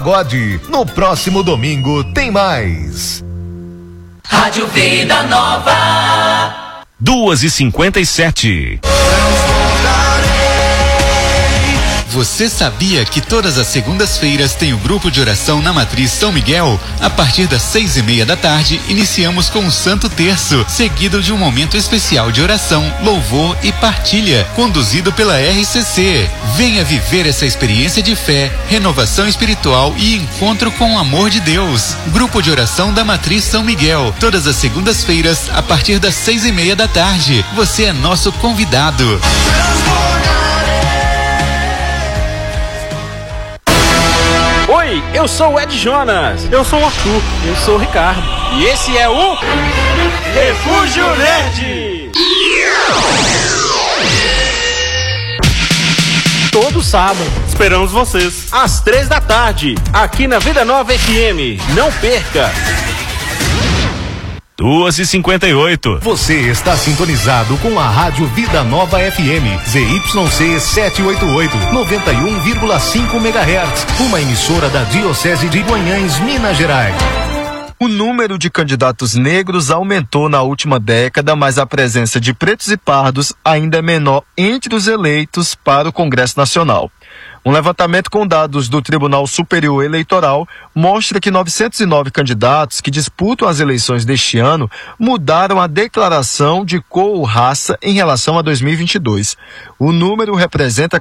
Pagode. No próximo domingo tem mais. Rádio Vida Nova. 2h57. Você sabia que todas as segundas-feiras tem o grupo de oração na Matriz São Miguel? A partir das 6:30 da tarde, iniciamos com o Santo Terço, seguido de um momento especial de oração, louvor e partilha, conduzido pela RCC. Venha viver essa experiência de fé, renovação espiritual e encontro com o amor de Deus. Grupo de oração da Matriz São Miguel, todas as segundas-feiras, a partir das 6:30 da tarde. Você é nosso convidado. Oi, eu sou o Ed Jonas. Eu sou o Arthur. Eu sou o Ricardo. E esse é o Refúgio Nerd. Todo sábado. Esperamos vocês. Às 3 da tarde, aqui na Vida Nova FM. Não perca. 2h58. Você está sintonizado com a Rádio Vida Nova FM, ZYC 788, 91,5 MHz, uma emissora da Diocese de Guanhães, Minas Gerais. O número de candidatos negros aumentou na última década, mas a presença de pretos e pardos ainda é menor entre os eleitos para o Congresso Nacional. Um levantamento com dados do Tribunal Superior Eleitoral mostra que 909 candidatos que disputam as eleições deste ano mudaram a declaração de cor ou raça em relação a 2022. O número representa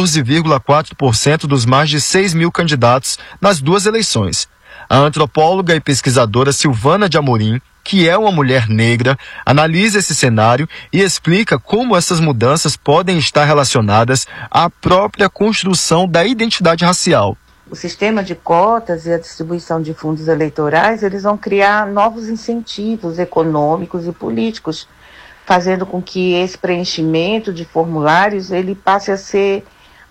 14,4% dos mais de 6 mil candidatos nas duas eleições. A antropóloga e pesquisadora Silvana de Amorim, que é uma mulher negra, analisa esse cenário e explica como essas mudanças podem estar relacionadas à própria construção da identidade racial. O sistema de cotas e a distribuição de fundos eleitorais, eles vão criar novos incentivos econômicos e políticos, fazendo com que esse preenchimento de formulários ele passe a ser,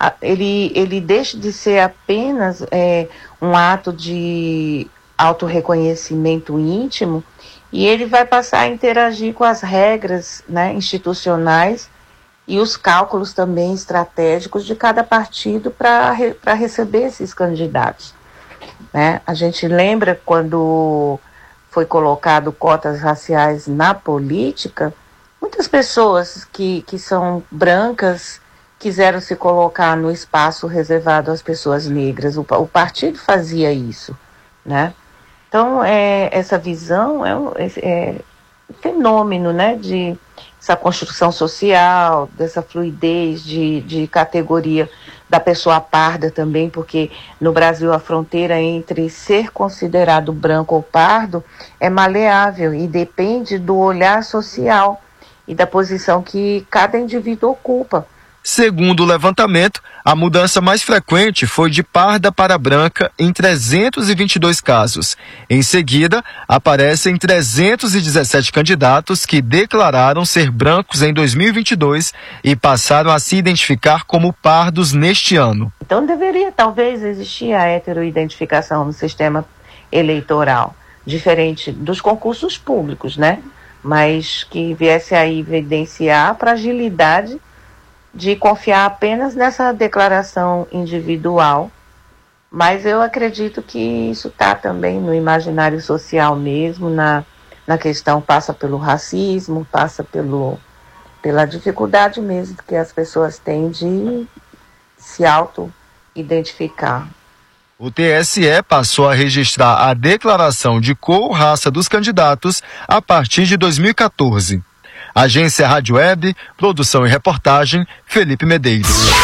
ele deixe de ser apenas um ato de autorreconhecimento íntimo, e ele vai passar a interagir com as regras, né, institucionais e os cálculos também estratégicos de cada partido para receber esses candidatos, né? A gente lembra quando foi colocado cotas raciais na política, muitas pessoas que são brancas quiseram se colocar no espaço reservado às pessoas negras. O partido fazia isso, né? Então, essa visão é um fenômeno, né, de essa construção social, dessa fluidez de categoria da pessoa parda também, porque no Brasil a fronteira entre ser considerado branco ou pardo é maleável e depende do olhar social e da posição que cada indivíduo ocupa. Segundo o levantamento, a mudança mais frequente foi de parda para branca em 322 casos. Em seguida, aparecem 317 candidatos que declararam ser brancos em 2022 e passaram a se identificar como pardos neste ano. Então deveria talvez existir a heteroidentificação no sistema eleitoral, diferente dos concursos públicos, né? Mas que viesse a evidenciar a fragilidade de confiar apenas nessa declaração individual, mas eu acredito que isso está também no imaginário social mesmo, na questão, passa pelo racismo, passa pela dificuldade mesmo que as pessoas têm de se auto-identificar. O TSE passou a registrar a declaração de cor ou raça dos candidatos a partir de 2014. Agência Rádio Web, produção e reportagem, Felipe Medeiros.